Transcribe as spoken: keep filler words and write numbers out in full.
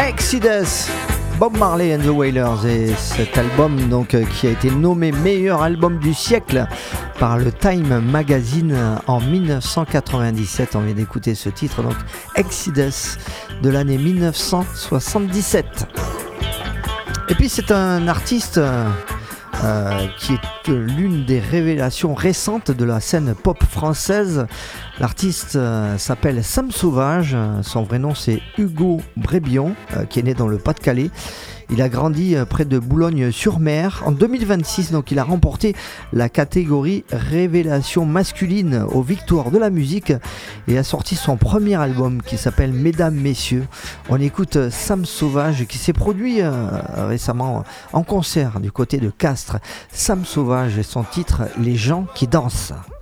Exodus, Bob Marley and the Wailers, et cet album donc euh, qui a été nommé meilleur album du siècle par le Time Magazine en dix-neuf cent quatre-vingt-dix-sept. On vient d'écouter ce titre, donc Exodus de l'année dix-neuf cent soixante-dix-sept. Et puis c'est un artiste euh, euh, qui est l'une des révélations récentes de la scène pop française. L'artiste euh, s'appelle Sam Sauvage, son vrai nom c'est Hugo Brébion, euh, qui est né dans le Pas-de-Calais. Il a grandi euh, près de Boulogne-sur-Mer. En deux mille vingt-six, donc, il a remporté la catégorie Révélation masculine aux Victoires de la musique et a sorti son premier album qui s'appelle Mesdames, Messieurs. On écoute Sam Sauvage qui s'est produit euh, récemment en concert du côté de Castres. Sam Sauvage et son titre Les gens qui dansent.